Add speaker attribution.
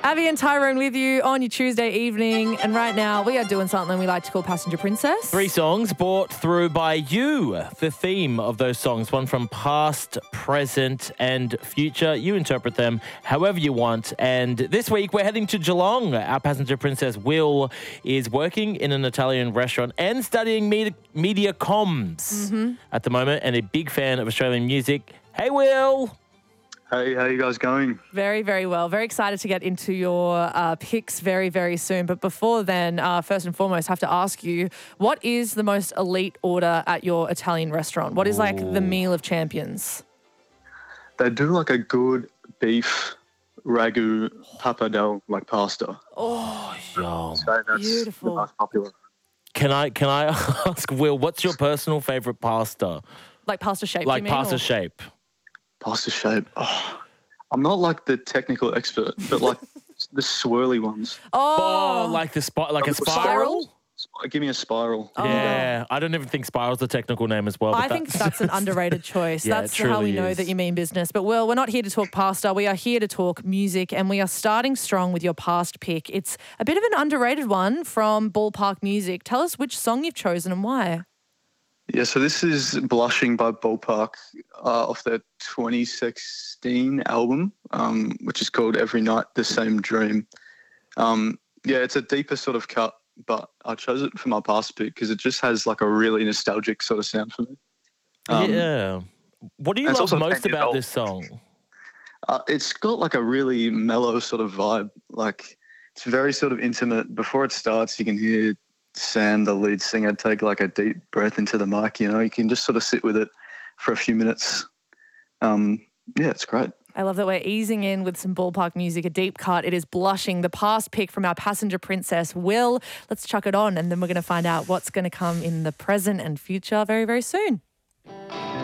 Speaker 1: Abby and Tyrone with you on your Tuesday evening. And right now we are doing something we like to call Passenger Princess.
Speaker 2: 3 songs brought through by you. The theme of those songs, one from past, present and future. You interpret them however you want. And this week we're heading to Geelong. Our Passenger Princess, Will, is working in an Italian restaurant and studying media comms at the moment, and a big fan of Australian music. Hey, Will.
Speaker 3: Hey, how you guys going?
Speaker 1: Very, very well. Very excited to get into your picks very, very soon. But before then, first and foremost, I have to ask you, what is the most elite order at your Italian restaurant? What is like the meal of champions?
Speaker 3: They do like a good beef ragu pappardelle, like pasta.
Speaker 1: Oh,
Speaker 2: Yum.
Speaker 3: So that's
Speaker 1: beautiful.
Speaker 3: the most popular.
Speaker 2: Can I ask, Will, what's your personal favourite pasta?
Speaker 1: Like pasta shape,
Speaker 2: Like
Speaker 1: you mean?
Speaker 2: pasta
Speaker 1: or-
Speaker 2: shape.
Speaker 3: Pasta shape. Oh, I'm not like the technical expert, but like the swirly ones.
Speaker 2: Oh, like a
Speaker 3: A
Speaker 2: spiral?
Speaker 3: Give me a spiral.
Speaker 2: Yeah, I don't even think spiral's the technical name as well.
Speaker 1: I think that's an underrated choice.
Speaker 2: Yeah,
Speaker 1: That's
Speaker 2: it
Speaker 1: how we
Speaker 2: truly
Speaker 1: know
Speaker 2: is.
Speaker 1: that you mean business. But, Will, we're not here to talk pasta. We are here to talk music, and we are starting strong with your past pick. It's a bit of an underrated one from Ballpark Music. Tell us which song you've chosen and why.
Speaker 3: Yeah, so this is Blushing by Ballpark off their 2016 album, which is called Every Night the Same Dream. Yeah, it's a deeper sort of cut, but I chose it for my past pick because it just has like a really nostalgic sort of sound for me.
Speaker 2: Yeah. What do you
Speaker 3: it's
Speaker 2: love
Speaker 3: also
Speaker 2: most
Speaker 3: 10 years
Speaker 2: about
Speaker 3: old.
Speaker 2: this song?
Speaker 3: It's got like a really mellow sort of vibe. Like it's very sort of intimate. Before it starts, you can hear Sam, the lead singer, take like a deep breath into the mic. You know, you can just sort of sit with it for a few minutes. Yeah, it's great.
Speaker 1: I love that we're easing in with some Ballpark Music, a deep cut. It is Blushing, the past pick from our Passenger Princess, Will. Let's chuck it on, and then we're going to find out what's going to come in the present and future very, very soon.